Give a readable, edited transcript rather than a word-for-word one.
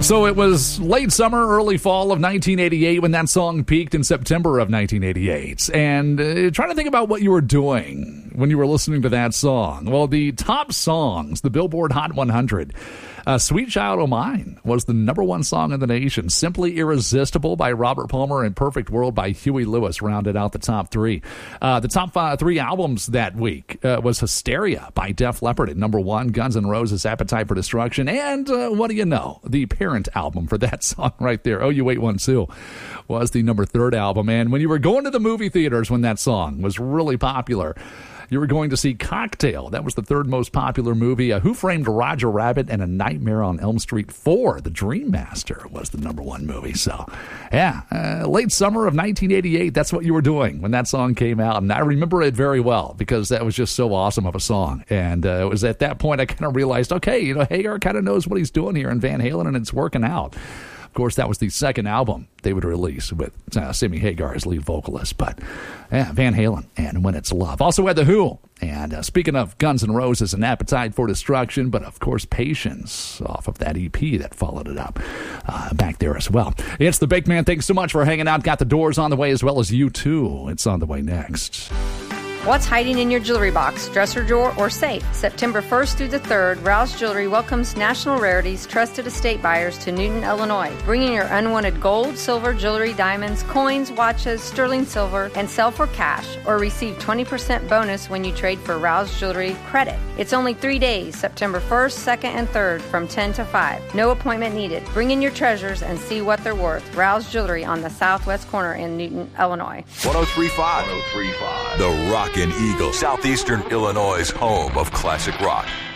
So it was late summer, early fall of 1988 when that song peaked in September of 1988. And trying to think about what you were doing when you were listening to that song. Well, the top songs, the Billboard Hot 100, Sweet Child O' Mine was the number one song in the nation. Simply Irresistible by Robert Palmer and Perfect World by Huey Lewis rounded out the top three. The top three albums that week was Hysteria by Def Leppard at number one, Guns N' Roses' Appetite for Destruction, and what do you know? The Parent album for that song right there, OU812, was the number third album. And when you were going to the movie theaters when that song was really popular, you were going to see Cocktail. That was the third most popular movie. Who Framed Roger Rabbit and A Nightmare on Elm Street 4, The Dream Master, was the number one movie. So, yeah, late summer of 1988, that's what you were doing when that song came out. And I remember it very well because that was just so awesome of a song. And it was at that point I kind of realized, okay, Hagar kind of knows what he's doing here in Van Halen, and it's working out. Of course, that was the second album they would release with Sammy Hagar as lead vocalist. But, yeah, Van Halen and When It's Love. Also had The Who. And speaking of Guns N' Roses and Appetite for Destruction, but, of course, Patience off of that EP that followed it up back there as well. It's the Big Man. Thanks so much for hanging out. Got the Doors on the way as well as U2. It's on the way next. What's hiding in your jewelry box, dresser drawer, or safe? September 1st through the 3rd, Rouse Jewelry welcomes National Rarities trusted estate buyers to Newton, Illinois. Bring in your unwanted gold, silver, jewelry, diamonds, coins, watches, sterling silver, and sell for cash, or receive 20% bonus when you trade for Rouse Jewelry credit. It's only 3 days, September 1st, 2nd, and 3rd from 10 to 5. No appointment needed. Bring in your treasures and see what they're worth. Rouse Jewelry on the southwest corner in Newton, Illinois. 103.5. The Rockin' Eagle, Southeastern Illinois' home of classic rock.